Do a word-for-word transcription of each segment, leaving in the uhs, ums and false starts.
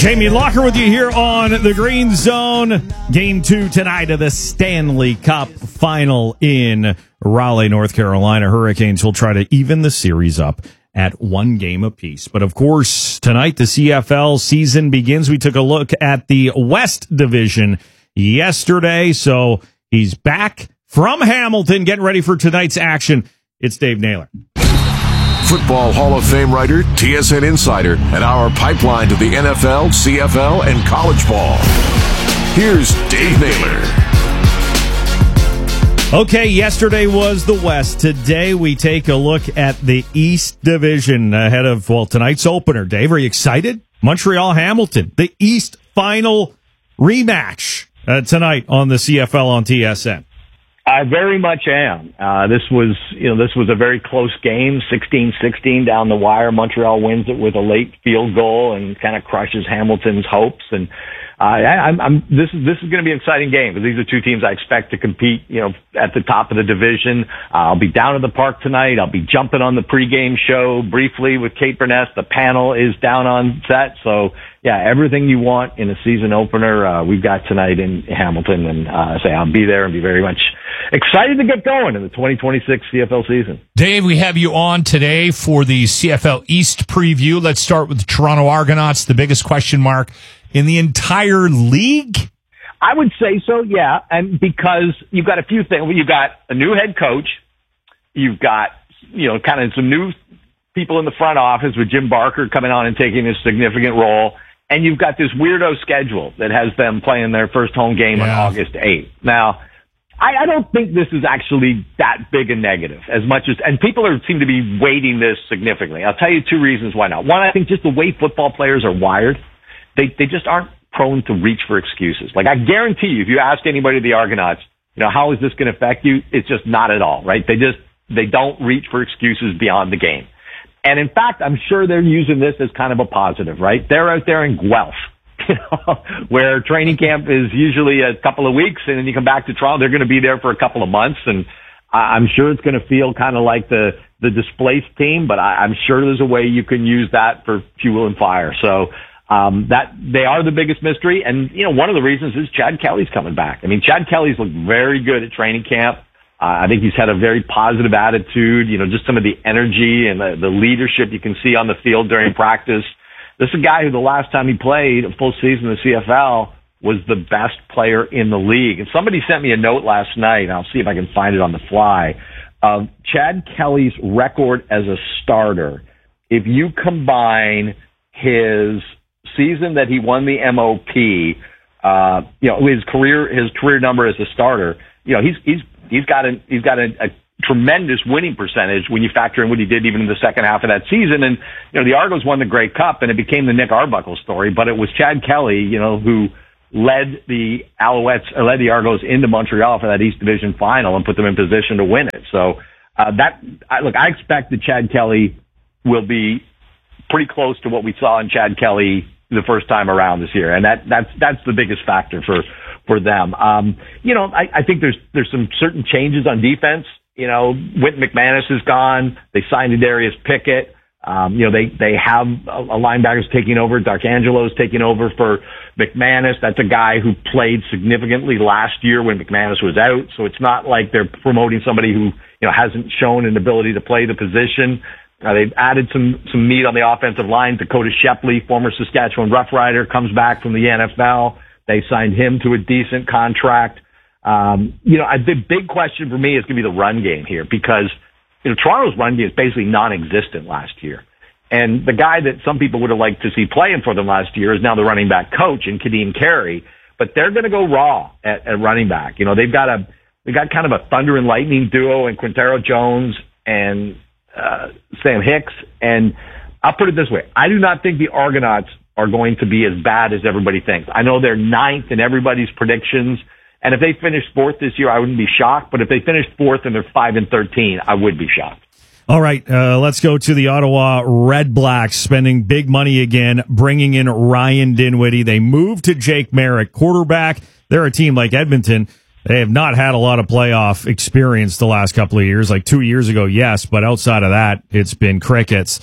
Jamie Locker with you here on the Green Zone. Game two tonight of the Stanley Cup final in Raleigh, North Carolina. Hurricanes will try to even the series up at one game apiece. But of course, tonight the C F L season begins. We took a look at the West Division yesterday, so he's back from Hamilton, getting ready for tonight's action. It's Dave Naylor. Football Hall of Fame writer, T S N insider, and our pipeline to the N F L, C F L, and college ball. Here's Dave Naylor. Okay, yesterday was the West. Today we take a look at the East Division ahead of, well, tonight's opener. Dave, are you excited? Montreal-Hamilton, the East final rematch uh, tonight on the C F L on T S N. I very much am. Uh, this was, you know, this was a very close game, sixteen sixteen down the wire. Montreal wins it with a late field goal and kind of crushes Hamilton's hopes. And uh, I, I'm, I'm, this is this is going to be an exciting game because these are two teams I expect to compete, you know, at the top of the division. Uh, I'll be down at the park tonight. I'll be jumping on the pregame show briefly with Kate Burness. The panel is down on set, so. Yeah, everything you want in a season opener, uh, we've got tonight in Hamilton, and uh, say I'll be there and be very much excited to get going in the twenty twenty-six C F L season. Dave, we have you on today for the C F L East preview. Let's start with the Toronto Argonauts, the biggest question mark in the entire league. I would say so, yeah, and because you've got a few things. You've got a new head coach. You've got, you know, kind of some new people in the front office with Jim Barker coming on and taking a significant role. And you've got this weirdo schedule that has them playing their first home game yeah. on August eighth. Now, I, I don't think this is actually that big a negative as much as, and people are, seem to be weighting this significantly. I'll tell you two reasons why not. One, I think just the way football players are wired, they, they just aren't prone to reach for excuses. Like I guarantee you, if you ask anybody at the Argonauts, you know, how is this going to affect you? It's just not at all, right? They just, they don't reach for excuses beyond the game. And in fact, I'm sure they're using this as kind of a positive, right? They're out there in Guelph, you know, where training camp is usually a couple of weeks, and then you come back to Toronto. They're going to be there for a couple of months, and I'm sure it's going to feel kind of like the the displaced team. But I, I'm sure there's a way you can use that for fuel and fire. So um, that they are the biggest mystery, and you know, one of the reasons is Chad Kelly's coming back. I mean, Chad Kelly's looked very good at training camp. Uh, I think he's had a very positive attitude, you know, just some of the energy and the, the leadership you can see on the field during practice. This is a guy who the last time he played a full season in the C F L was the best player in the league. And somebody sent me a note last night, and I'll see if I can find it on the fly, of Chad Kelly's record as a starter. If you combine his season that he won the M O P, uh, you know, his career, his career number as a starter, you know, he's, he's, He's got a he's got a, a tremendous winning percentage when you factor in what he did even in the second half of that season. And you know, the Argos won the Grey Cup, and it became the Nick Arbuckle story. But it was Chad Kelly, you know, who led the Alouettes or led the Argos into Montreal for that East Division final and put them in position to win it. So uh, that I, look, I expect that Chad Kelly will be pretty close to what we saw in Chad Kelly the first time around this year, and that that's that's the biggest factor for. for them. Um, you know, I, I think there's, there's some certain changes on defense. You know, Whit McManus is gone. They signed Darius Pickett. Um, you know, they, they have a, a linebacker's taking over. D'Arcangelo's taking over for McManus. That's a guy who played significantly last year when McManus was out. So it's not like they're promoting somebody who, you know, hasn't shown an ability to play the position. Uh, they've added some, some meat on the offensive line. Dakota Shepley, former Saskatchewan Roughrider, comes back from the N F L. They signed him to a decent contract. Um, you know, I, the big question for me is going to be the run game here because, you know, Toronto's run game is basically non-existent last year. And the guy that some people would have liked to see playing for them last year is now the running back coach in Kadeem Carey. But they're going to go raw at, at running back. You know, they've got a, they've got kind of a thunder and lightning duo in Quintero Jones and, uh, Sam Hicks. And I'll put it this way. I do not think the Argonauts are going to be as bad as everybody thinks. I know they're ninth in everybody's predictions, and if they finish fourth this year, I wouldn't be shocked. But if they finish fourth and they're five and thirteen, I would be shocked. All right, uh, let's go to the Ottawa Red Blacks, spending big money again, bringing in Ryan Dinwiddie. They moved to Jake Merrick, quarterback. They're a team like Edmonton. They have not had a lot of playoff experience the last couple of years. Like two years ago, yes, but outside of that, it's been crickets.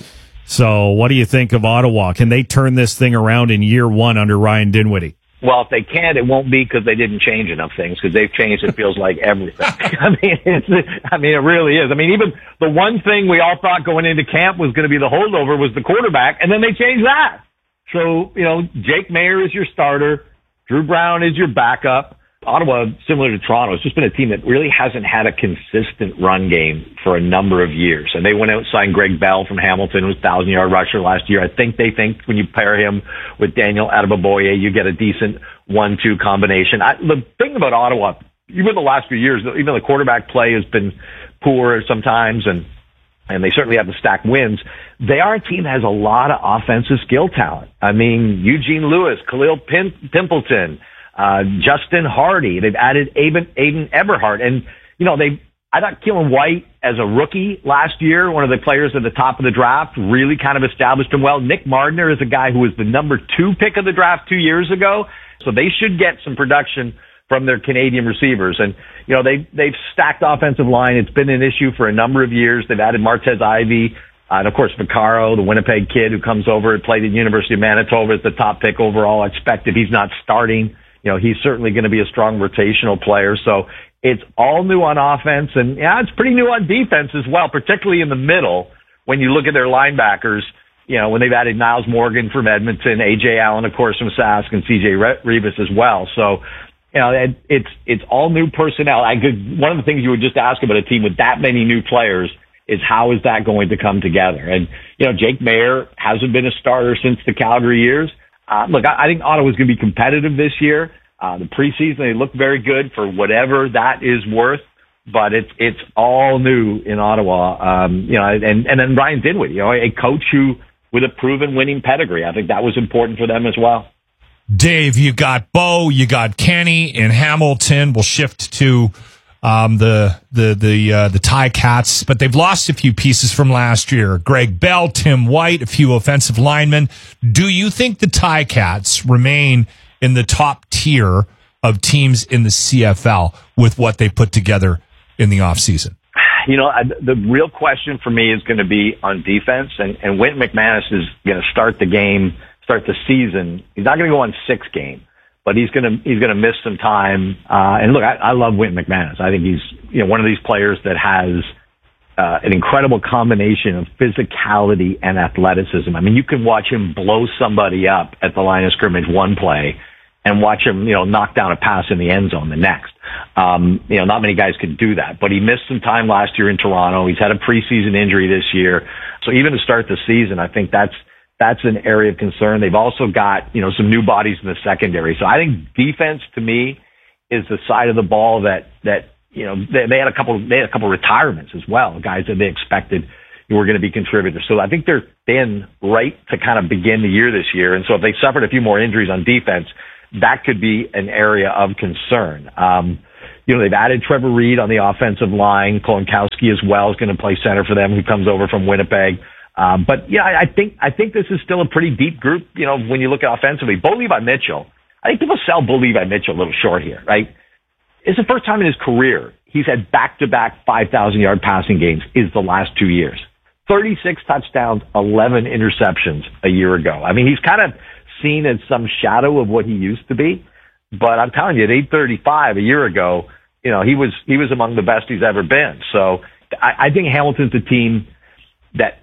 So what do you think of Ottawa? Can they turn this thing around in year one under Ryan Dinwiddie? Well, if they can't, it won't be because they didn't change enough things, because they've changed, it feels like, everything. I mean, it's, I mean, it really is. I mean, even the one thing we all thought going into camp was going to be the holdover was the quarterback, and then they changed that. So, you know, Jake Mayer is your starter. Drew Brown is your backup. Ottawa, similar to Toronto, has just been a team that really hasn't had a consistent run game for a number of years. And they went out and signed Greg Bell from Hamilton, who was a thousand-yard rusher last year. I think they think when you pair him with Daniel Adeboboye, you get a decent one two combination. I, the thing about Ottawa, even the last few years, even the quarterback play has been poor sometimes, and and they certainly have the stack wins. They are a team that has a lot of offensive skill talent. I mean, Eugene Lewis, Khalil Pim- Pimpleton, Uh, Justin Hardy. They've added Aiden, Aiden Eberhardt. And, you know, they, I thought Keelan White as a rookie last year, one of the players at the top of the draft, really kind of established him well. Nick Mardner is a guy who was the number two pick of the draft two years ago. So they should get some production from their Canadian receivers. And, you know, they, they've stacked offensive line. It's been an issue for a number of years. They've added Martez Ivey. Uh, and of course, Vaccaro, the Winnipeg kid who comes over and played at the University of Manitoba as the top pick overall. I expect if he's not starting, you know, he's certainly going to be a strong rotational player. So it's all new on offense, and yeah, it's pretty new on defense as well, particularly in the middle. When you look at their linebackers, you know, when they've added Niles Morgan from Edmonton, A J Allen, of course, from Sask, and C J Rivas as well. So, you know, it, it's, it's all new personnel. I could, one of the things you would just ask about a team with that many new players is how is that going to come together? And, you know, Jake Mayer hasn't been a starter since the Calgary years. Uh, look, I, I think Ottawa's going to be competitive this year. Uh, the preseason, they look very good for whatever that is worth, but it's, it's all new in Ottawa. Um, you know, and, and then Ryan Dinwiddie, you know, a coach who, with a proven winning pedigree. I think that was important for them as well. Dave, you got Bo, you got Kenny in Hamilton. We'll shift to, um, the, the, the, uh, the Ticats, but they've lost a few pieces from last year. Greg Bell, Tim White, a few offensive linemen. Do you think the Ticats remain in the top tier of teams in the C F L with what they put together in the offseason? You know, I, the real question for me is going to be on defense, and, and Wynton McManus is going to start the game, start the season. He's not going to go on six game, but he's going to, he's going to miss some time. Uh, and look, I, I love Wynton McManus. I think he's, you know, one of these players that has uh, an incredible combination of physicality and athleticism. I mean, you can watch him blow somebody up at the line of scrimmage one play and watch him, you know, knock down a pass in the end zone the next. Um, you know, not many guys could do that, but he missed some time last year in Toronto. He's had a preseason injury this year. So even to start the season, I think that's, that's an area of concern. They've also got, you know, some new bodies in the secondary. So I think defense to me is the side of the ball that, that, you know, they, they had a couple, they had a couple retirements as well, guys that they expected were going to be contributors. So I think they're in right to kind of begin the year this year. And so if they suffered a few more injuries on defense, that could be an area of concern. Um, you know, they've added Trevor Reed on the offensive line. Kolonkowski as well is going to play center for them, who comes over from Winnipeg. Um, but yeah, I, I think, I think this is still a pretty deep group. You know, when you look at offensively, Bo Levi Mitchell, I think people sell Bo Levi Mitchell a little short here, right? It's the first time in his career he's had back-to-back five thousand yard passing games is the last two years. thirty-six touchdowns, eleven interceptions a year ago. I mean, he's kind of seen as some shadow of what he used to be, but I'm telling you, at eight thirty-five a year ago, you know, he was, he was among the best he's ever been. So I, I think Hamilton's a team that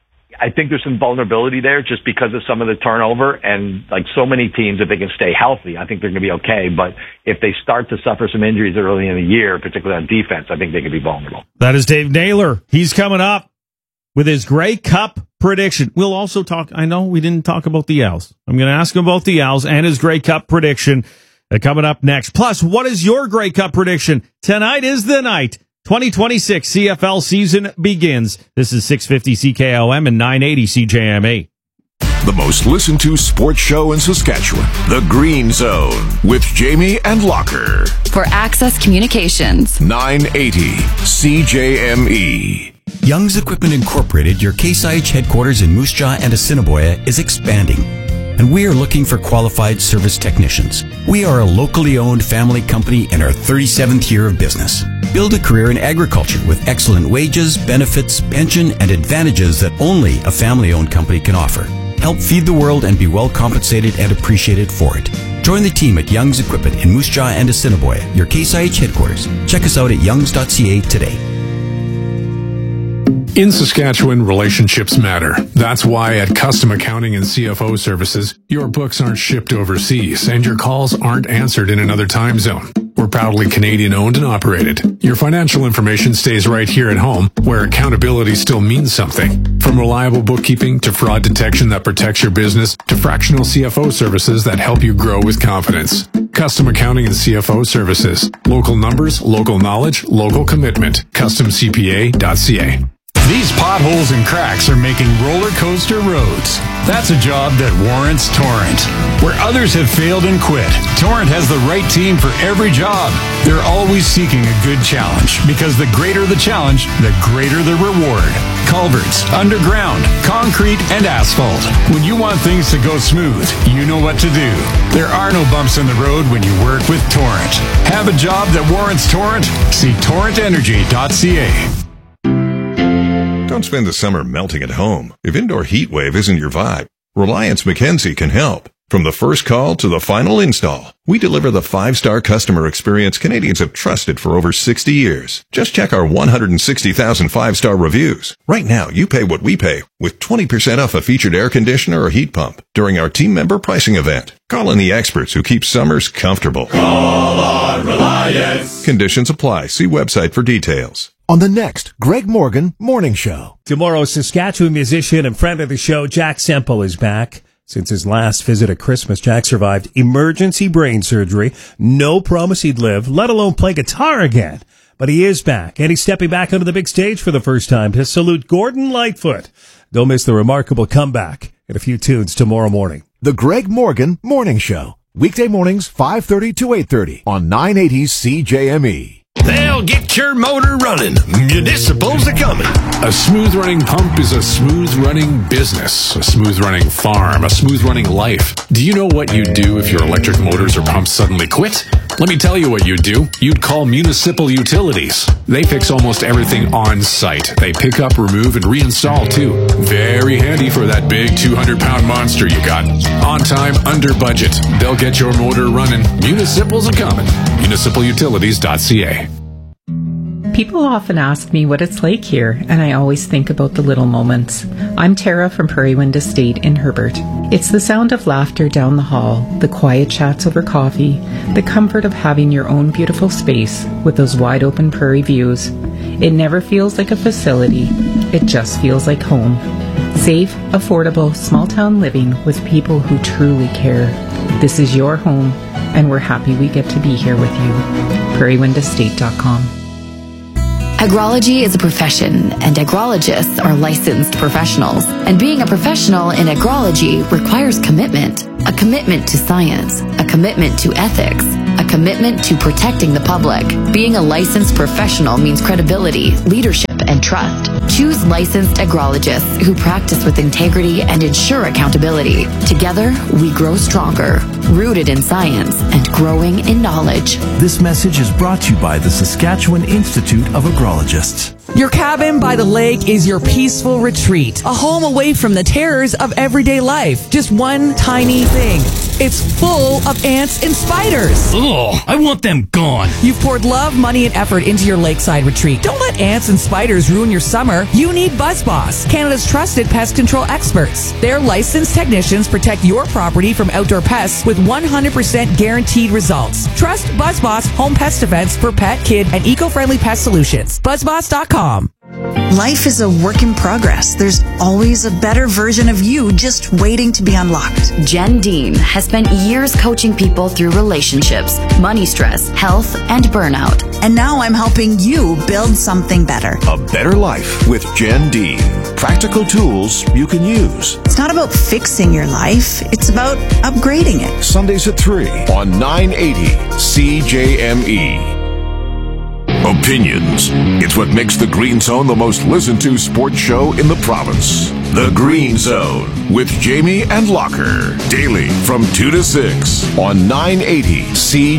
I think there's some vulnerability there just because of some of the turnover, and like so many teams, if they can stay healthy, I think they're going to be okay. But if they start to suffer some injuries early in the year, particularly on defense, I think they could be vulnerable. That is Dave Naylor. He's coming up with his Grey Cup prediction. We'll also talk, I know we didn't talk about the Owls. I'm going to ask him about the Owls and his Grey Cup prediction uh, coming up next. Plus, what is your Grey Cup prediction? Tonight is the night. twenty twenty-six C F L season begins. This is six fifty C K O M and nine eighty C J M E. The most listened to sports show in Saskatchewan, The Green Zone, with Jamie and Locker. For Access Communications. nine eighty C J M E. Young's Equipment Incorporated, your Case I H headquarters in Moose Jaw and Assiniboia, is expanding, and we are looking for qualified service technicians. We are a locally owned family company in our thirty-seventh year of business. Build a career in agriculture with excellent wages, benefits, pension, and advantages that only a family-owned company can offer. Help feed the world and be well compensated and appreciated for it. Join the team at Young's Equipment in Moose Jaw and Assiniboia, your Case I H headquarters. Check us out at youngs dot c a today. In Saskatchewan, relationships matter. That's why at Custom Accounting and C F O Services, your books aren't shipped overseas and your calls aren't answered in another time zone. We're proudly Canadian owned and operated. Your financial information stays right here at home, where accountability still means something. From reliable bookkeeping to fraud detection that protects your business to fractional C F O services that help you grow with confidence. Custom Accounting and C F O Services. Local numbers, local knowledge, local commitment. custom c p a dot c a. These potholes and cracks are making roller coaster roads. That's a job that warrants Torrent. Where others have failed and quit, Torrent has the right team for every job. They're always seeking a good challenge, because the greater the challenge, the greater the reward. Culverts, underground, concrete, and asphalt. When you want things to go smooth, you know what to do. There are no bumps in the road when you work with Torrent. Have a job that warrants Torrent? See torrent energy dot c a. Don't spend the summer melting at home. If indoor heat wave isn't your vibe, Reliance Mackenzie can help. From the first call to the final install, we deliver the five-star customer experience Canadians have trusted for over sixty years. Just check our one hundred sixty thousand five-star reviews. Right now, you pay what we pay with twenty percent off a featured air conditioner or heat pump during our team member pricing event. Call in the experts who keep summers comfortable. Call on Reliance. Conditions apply. See website for details. On the next Greg Morgan Morning Show. Tomorrow, Saskatchewan musician and friend of the show, Jack Semple, is back. Since his last visit at Christmas, Jack survived emergency brain surgery. No promise he'd live, let alone play guitar again. But he is back, and he's stepping back onto the big stage for the first time to salute Gordon Lightfoot. Don't miss the remarkable comeback and a few tunes tomorrow morning. The Greg Morgan Morning Show. Weekday mornings, five thirty to eight thirty on nine eighty C J M E. They'll get your motor running. Municipals are coming. A smooth-running pump is a smooth-running business, a smooth-running farm, a smooth-running life. Do you know what you'd do if your electric motors or pumps suddenly quit? Let me tell you what you'd do. You'd call Municipal Utilities. They fix almost everything on site. They pick up, remove, and reinstall, too. Very handy for that big two hundred pound monster you got. On time, under budget. They'll get your motor running. Municipals are coming. municipal utilities dot c a. People often ask me what it's like here, and I always think about the little moments. I'm Tara from Prairie Wind Estate in Herbert. It's the sound of laughter down the hall, the quiet chats over coffee, the comfort of having your own beautiful space with those wide open prairie views. It never feels like a facility. It just feels like home. Safe, affordable, small town living with people who truly care. This is your home, and we're happy we get to be here with you. prairie wind estate dot com. Agrology is a profession, and agrologists are licensed professionals. And being a professional in agrology requires commitment. A commitment to science, a commitment to ethics, a commitment to protecting the public. Being a licensed professional means credibility, leadership, and trust. Choose licensed agrologists who practice with integrity and ensure accountability. Together, we grow stronger, rooted in science and growing in knowledge. This message is brought to you by the Saskatchewan Institute of Agrologists. Your cabin by the lake is your peaceful retreat, a home away from the terrors of everyday life. Just one tiny thing. It's full of ants and spiders. Ugh, I want them gone. You've poured love, money, and effort into your lakeside retreat. Don't let ants and spiders ruin your summer. You need BuzzBoss, Canada's trusted pest control experts. Their licensed technicians protect your property from outdoor pests with one hundred percent guaranteed results. Trust BuzzBoss Home Pest Defense for pet, kid, and eco-friendly pest solutions. buzz boss dot com. Life is a work in progress. There's always a better version of you just waiting to be unlocked. Jen Dean has spent years coaching people through relationships, money stress, health, and burnout. And now I'm helping you build something better. A better life with Jen Dean. Practical tools you can use. It's not about fixing your life. It's about upgrading it. Sundays at three on nine eighty C J M E. Opinions. It's what makes The Green Zone the most listened to sports show in the province. The Green Zone with Jamie and Locker. Daily from two to six on nine eighty C J M E.